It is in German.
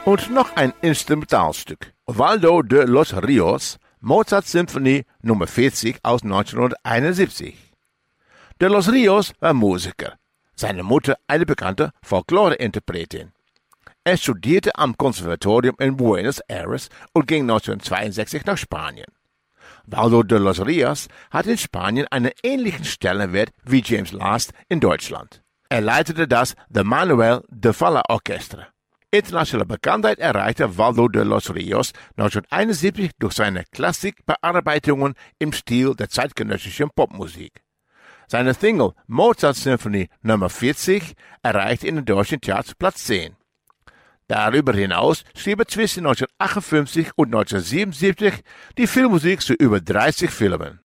Und noch ein Instrumentalstück. Waldo de los Rios, Mozart Symphonie Nummer 40 aus 1971. De los Rios war Musiker. Seine Mutter eine bekannte Folklore-Interpretin. Er studierte am Konservatorium in Buenos Aires und ging 1962 nach Spanien. Waldo de los Rios hat in Spanien einen ähnlichen Stellenwert wie James Last in Deutschland. Er leitete das The Manuel de Falla Orchestra. Internationale Bekanntheit erreichte Waldo de los Rios 1971 durch seine Klassikbearbeitungen im Stil der zeitgenössischen Popmusik. Seine Single Mozart Symphonie Nummer 40 erreichte in den deutschen Charts Platz 10. Darüber hinaus schrieb er zwischen 1958 und 1977 die Filmmusik zu über 30 Filmen.